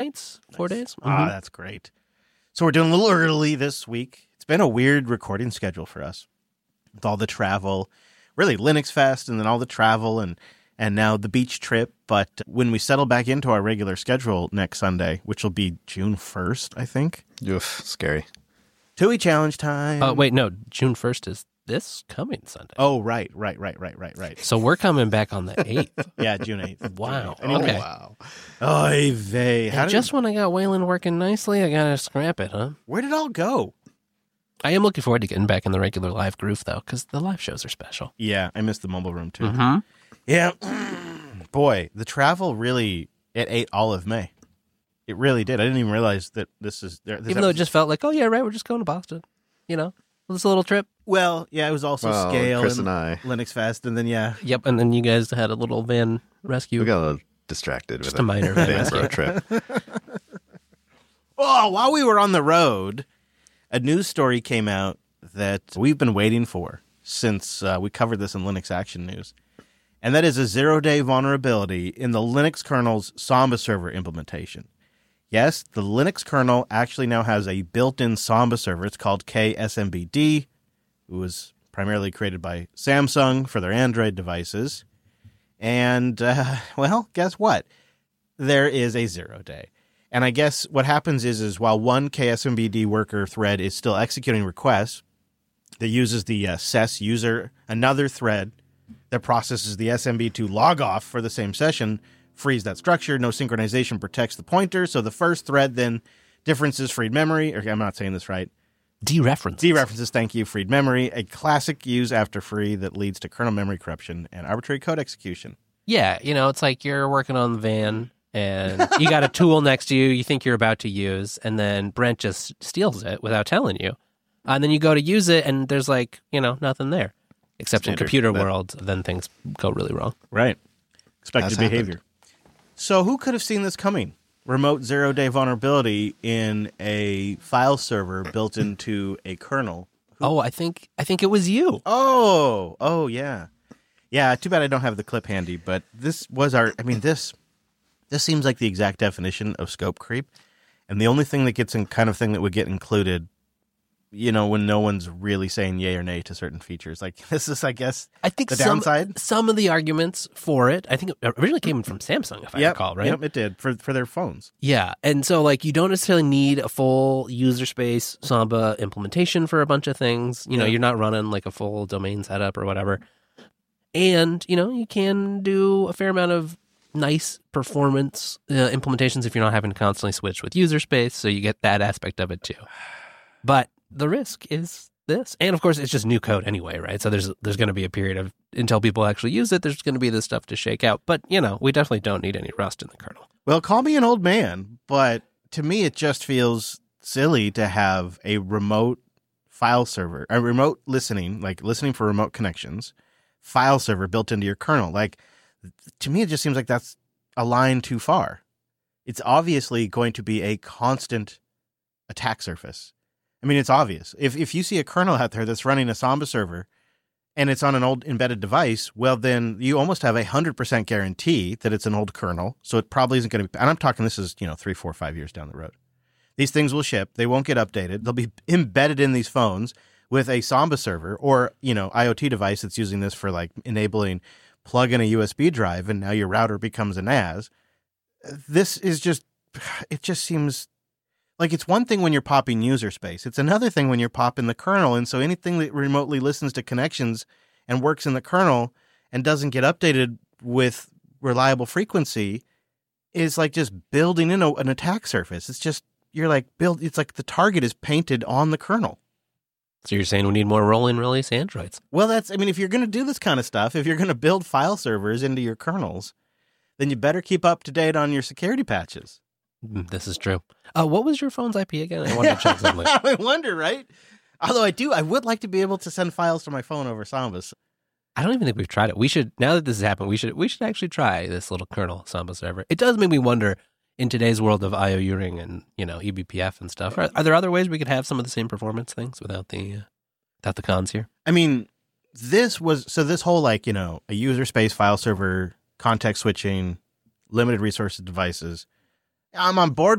nights, 4 days. Ah, that's great. So we're doing a little early this week. It's been a weird recording schedule for us with all the travel, really Linux Fest, and then all the travel and now the beach trip. But when we settle back into our regular schedule next Sunday, which will be June 1st, I think. Oof, scary. TUI Challenge time. Oh, wait, no. June 1st is this coming Sunday. Oh, right. So we're coming back on the 8th. Yeah, June 8th. Wow. Anyway. Okay. Wow. Oy vey. Just when I got Wayland working nicely, I got to scrap it, huh? Where did it all go? I am looking forward to getting back in the regular live groove, though, because the live shows are special. Yeah, I missed the mobile room, too. Mm-hmm. Yeah. Boy, the travel really, it ate all of May. It really did. I didn't even realize that this is... Even though it just felt like, oh, yeah, right, we're just going to Boston. You know, this little trip. Well, yeah, it was also Scale Chris and I. Linux Fest, and then, yeah. Yep, and then you guys had a little van rescue. We got a little distracted Just with a minor van van rescue. road trip. Oh, while we were on the road, a news story came out that we've been waiting for since we covered this in Linux Action News. And that is a zero-day vulnerability in the Linux kernel's Samba server implementation. Yes, the Linux kernel actually now has a built-in Samba server. It's called KSMBD. It was primarily created by Samsung for their Android devices. And, well, guess what? There is a 0-day. And I guess what happens is while one KSMBD worker thread is still executing requests that uses the SES user, another thread that processes the SMB to log off for the same session, frees that structure. No synchronization protects the pointer. So the first thread then differences freed memory. Okay, I'm not saying this right. Dereferences, thank you, freed memory. A classic use after free that leads to kernel memory corruption and arbitrary code execution. Yeah, you know, it's like you're working on the van and you got a tool next to you think you're about to use, and then Brent just steals it without telling you. And then you go to use it and there's like, you know, nothing there. Except Standard, in computer world, then things go really wrong. Right. Expected Has behavior. happened. So who could have seen this coming? Remote 0-day vulnerability in a file server built into a kernel. Oh, I think it was you. Oh, yeah. Yeah, too bad I don't have the clip handy, but this was this seems like the exact definition of scope creep. And the only thing that gets in kind of thing that would get included, you know, when no one's really saying yay or nay to certain features. Like, this is, I guess, I think the downside. Some of the arguments for it, I think it originally came from Samsung, if I recall, right? Yep, it did, for their phones. Yeah, and so, like, you don't necessarily need a full user space Samba implementation for a bunch of things. You know, you're not running, like, a full domain setup or whatever. And, you know, you can do a fair amount of nice performance implementations if you're not having to constantly switch with user space, so you get that aspect of it, too. But the risk is this. And of course, it's just new code anyway, right? So there's going to be a period of, until people actually use it, there's going to be this stuff to shake out. But, you know, we definitely don't need any rust in the kernel. Well, call me an old man, but to me, it just feels silly to have a remote file server, a remote listening, like listening for remote connections, file server built into your kernel. Like, to me, it just seems like that's a line too far. It's obviously going to be a constant attack surface. I mean, it's obvious. If you see a kernel out there that's running a Samba server and it's on an old embedded device, well, then you almost have 100% guarantee that it's an old kernel. So it probably isn't going to be, and I'm talking this is, 3, 4, 5 years down the road. These things will ship. They won't get updated. They'll be embedded in these phones with a Samba server or, IoT device that's using this for like enabling plug in a USB drive. And now your router becomes a NAS. This is just, it just seems like it's one thing when you're popping user space. It's another thing when you're popping the kernel. And so anything that remotely listens to connections and works in the kernel and doesn't get updated with reliable frequency is like just building in an attack surface. It's just, it's like the target is painted on the kernel. So you're saying we need more rolling release Androids? Well, if you're going to do this kind of stuff, if you're going to build file servers into your kernels, then you better keep up to date on your security patches. This is true. What was your phone's IP again? I wanted to check something. I wonder, right? Although I would like to be able to send files to my phone over Samba. I don't even think we've tried it. We should, now that this has happened, we should actually try this little kernel Samba server. It does make me wonder, in today's world of IOU ring and, eBPF and stuff, are there other ways we could have some of the same performance things without the cons here? I mean, this whole a user space file server, context switching, limited resources devices, I'm on board